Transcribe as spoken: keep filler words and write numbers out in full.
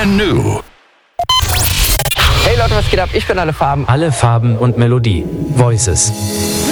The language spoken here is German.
Brand new. Hey Leute, was geht ab? Ich bin Alle Farben. Alle Farben und Melodie. Voices.